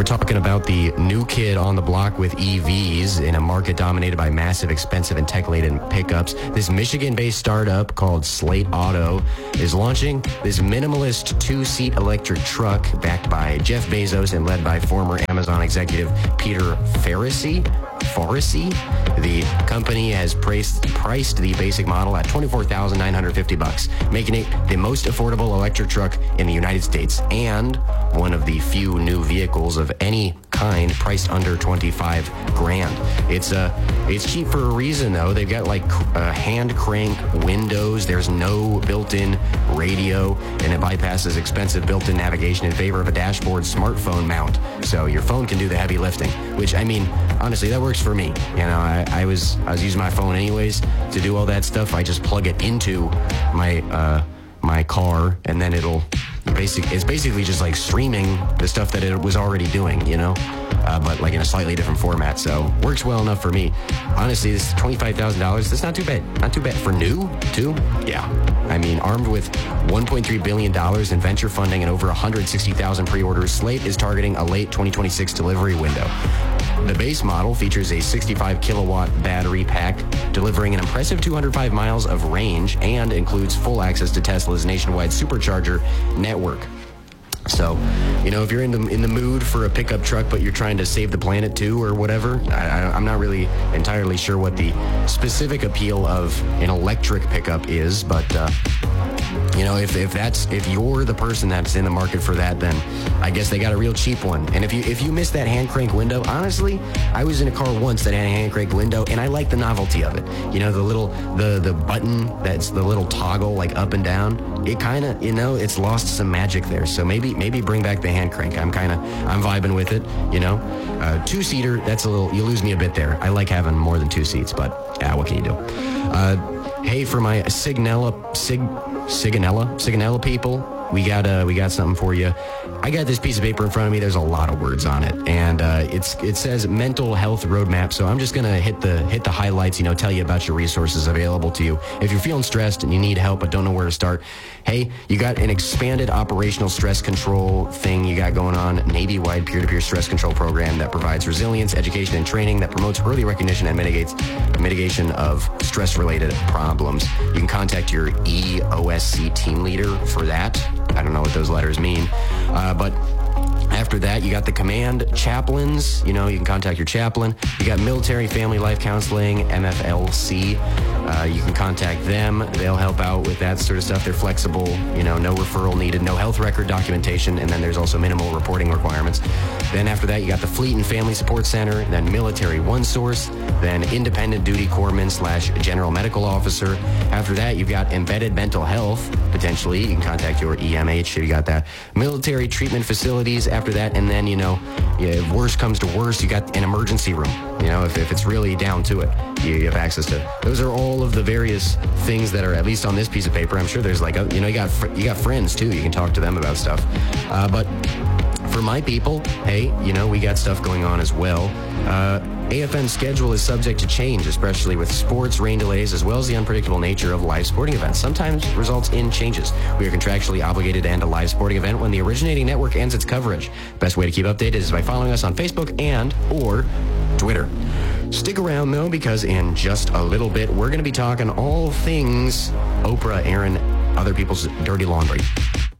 We're talking about the new kid on the block with EVs in a market dominated by massive, expensive, and tech-laden pickups. This Michigan-based startup called Slate Auto is launching this minimalist two-seat electric truck backed by Jeff Bezos and led by former Amazon executive Peter Faricy. The company has priced the basic model at $24,950, making it the most affordable electric truck in the United States and one of the few new vehicles of any kind priced under $25,000. It's cheap for a reason though. They've got like hand crank windows. There's no built-in radio, and it bypasses expensive built-in navigation in favor of a dashboard smartphone mount. So your phone can do the heavy lifting, which I mean, honestly, that works for me. You know, I was using my phone anyways to do all that stuff. I just plug it into my car, and then it's basically just like streaming the stuff that it was already doing, you know, but like in a slightly different format. So works well enough for me. Honestly, this $25,000, that's not too bad. Not too bad for new too. Yeah. I mean, armed with $1.3 billion in venture funding and over 160,000 pre-orders, Slate is targeting a late 2026 delivery window. The base model features a 65 kilowatt battery pack, delivering an impressive 205 miles of range, and includes full access to Tesla's nationwide supercharger network. So, you know, if you're in the mood for a pickup truck, but you're trying to save the planet too, or whatever, I'm not really entirely sure what the specific appeal of an electric pickup is, but you know, if you're the person that's in the market for that, then I guess they got a real cheap one. And if you missed that hand crank window, honestly, I was in a car once that had a hand crank window, and I like the novelty of it. You know, the button that's the little toggle like up and down. It kind of, you know, it's lost some magic there. So maybe bring back the hand crank. I'm vibing with it. You know, two-seater, that's you lose me a bit there. I like having more than two seats, but yeah, what can you do? Hey, for my Signella people, we got something for you. I got this piece of paper in front of me. There's a lot of words on it, and it says mental health roadmap. So I'm just gonna hit the highlights. You know, tell you about your resources available to you if you're feeling stressed and you need help but don't know where to start. Hey, you got an expanded operational stress control thing you got going on. Navy-wide peer-to-peer stress control program that provides resilience, education, and training that promotes early recognition and mitigation of stress-related problems. You can contact your EOSC team leader for that. I don't know what those letters mean, but after that, you got the command chaplains. You know, you can contact your chaplain. You got military family life counseling, MFLC. You can contact them. They'll help out with that sort of stuff. They're flexible, you know, no referral needed, no health record documentation, and then there's also minimal reporting requirements. Then after that, you got the Fleet and Family Support Center, then Military One Source, then Independent Duty Corpsman / General Medical Officer. After that, you've got Embedded Mental Health, potentially. You can contact your EMH if you got that. Military Treatment Facilities after that, and then, you know, if worse comes to worse, you got an emergency room. You know, if it's really down to it, you have access to. Those are all of the various things that are at least on this piece of paper. I'm sure there's like, you know, you got friends too. You can talk to them about stuff. But for my people, hey, you know, we got stuff going on as well. AFN's schedule is subject to change, especially with sports, rain delays, as well as the unpredictable nature of live sporting events. Sometimes results in changes. We are contractually obligated to end a live sporting event when the originating network ends its coverage. Best way to keep updated is by following us on Facebook or Twitter. Stick around, though, because in just a little bit, we're going to be talking all things Oprah airing other people's dirty laundry.